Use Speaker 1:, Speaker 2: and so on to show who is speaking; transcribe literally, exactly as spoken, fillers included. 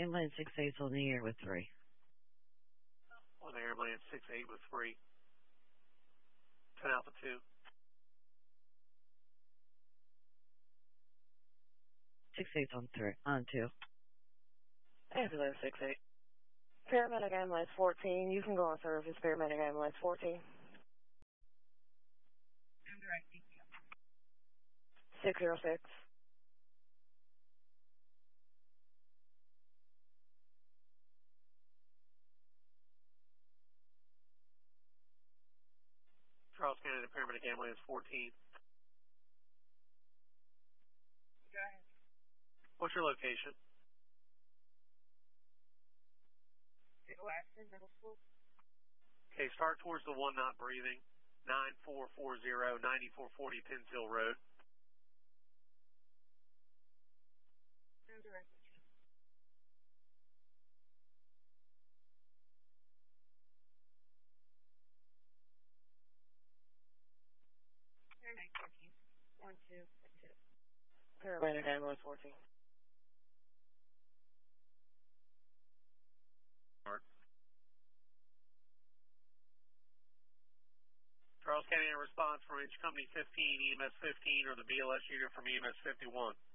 Speaker 1: Ambulance six eight on the air with three.
Speaker 2: On the ambulance six eight with three. ten Alpha two.
Speaker 1: six eight on three, on two.
Speaker 3: Ambulance six eight. Paramedic ambulance fourteen. You can go on service. Paramedic ambulance fourteen.
Speaker 4: I'm directing you.
Speaker 3: six zero six.
Speaker 2: Charles County Paramedic ambulance fourteen.
Speaker 4: Go ahead.
Speaker 2: What's your location?
Speaker 4: Western Middle School.
Speaker 2: Okay, start towards the one not breathing. nine four four zero, ninety-four forty Pins Hill Road.
Speaker 4: I'm directing you. Paramedic fourteen. One, two, and two.
Speaker 3: Paramedic ambulance fourteen.
Speaker 2: Charles County in response from Inch Company fifteen, E M S fifteen, or the B L S unit from E M S fifty-one.